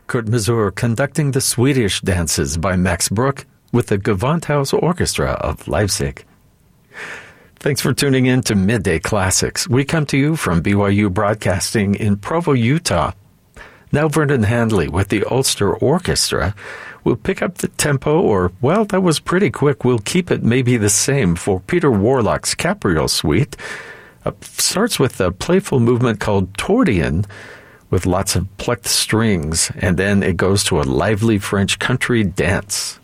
Kurt Masur conducting the Swedish dances by Max Bruch with the Gewandhaus Orchestra of Leipzig. Thanks for tuning in to Midday Classics. We come to you from BYU Broadcasting in Provo, Utah. Now Vernon Handley with the Ulster Orchestra will pick up the tempo, or, well, that was pretty quick. We'll keep it maybe the same for Peter Warlock's Capriole Suite. Starts with a playful movement called Tordian with lots of plucked strings, and then it goes to a lively French country dance.